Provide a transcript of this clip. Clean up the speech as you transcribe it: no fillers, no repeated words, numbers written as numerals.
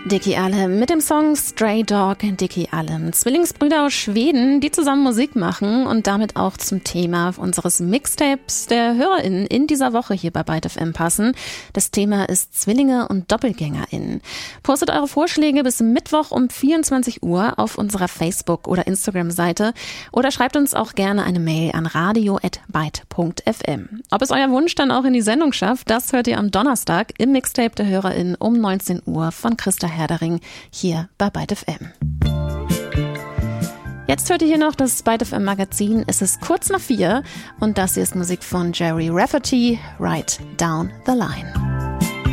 Dickie Allen mit dem Song Stray Dog. Dickie Allen, Zwillingsbrüder aus Schweden, die zusammen Musik machen und damit auch zum Thema unseres Mixtapes der HörerInnen in dieser Woche hier bei Byte FM passen. Das Thema ist Zwillinge und DoppelgängerInnen. Postet eure Vorschläge bis Mittwoch um 24 Uhr auf unserer Facebook- oder Instagram-Seite oder schreibt uns auch gerne eine Mail an radio@byte.fm. Ob es euer Wunsch dann auch in die Sendung schafft, das hört ihr am Donnerstag im Mixtape der HörerInnen um 19 Uhr von Christa Herdering hier bei Byte FM. Jetzt hört ihr hier noch das Byte FM Magazin. Es ist kurz nach 4 und das hier ist Musik von Jerry Rafferty, Right Down the Line.